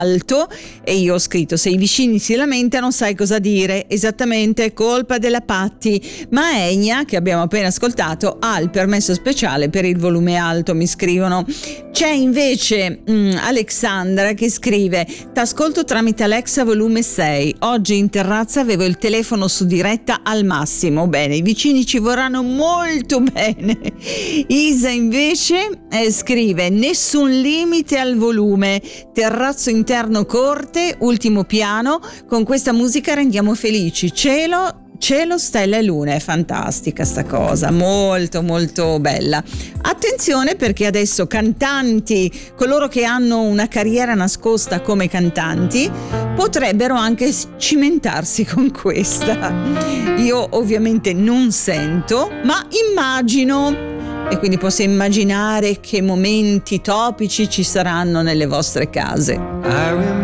alto, e io ho scritto: se i vicini si lamentano sai cosa dire, esattamente, è colpa della Patti. Ma Enya, che abbiamo appena ascoltato, ha il permesso speciale per il volume alto, mi scrivono. C'è invece Alexandra che scrive: t'ascolto tramite Alexa volume 6, oggi in terrazza avevo il telefono su diretta al massimo. Bene, i vicini ci vorranno molto bene. Isa invece scrive: nessun limite al volume, terrazzo interno corte, ultimo piano, con questa musica rendiamo felici, cielo, stelle e lune. È fantastica sta cosa, molto molto bella. Attenzione, perché adesso cantanti, coloro che hanno una carriera nascosta come cantanti, potrebbero anche cimentarsi con questa. Io ovviamente non sento, ma immagino, e quindi posso immaginare che momenti topici ci saranno nelle vostre case.